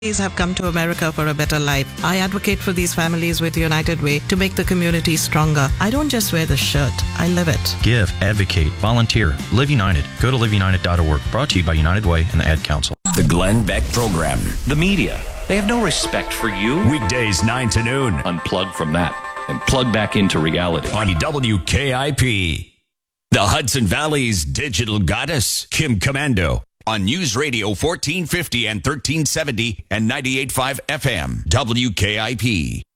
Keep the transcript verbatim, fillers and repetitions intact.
have come to America for a better life. I advocate for these families with United Way to make the community stronger. I don't just wear the shirt, I live it. Give, advocate, volunteer. Live United. Go to live united dot org. Brought to you by United Way and the Ad Council. The Glenn Beck Program. The media, they have no respect for you. Weekdays nine to noon. Unplug from that and plug back into reality. On W K I P. The Hudson Valley's digital goddess, Kim Commando. On News Radio fourteen fifty and thirteen seventy and ninety-eight point five F M, W K I P.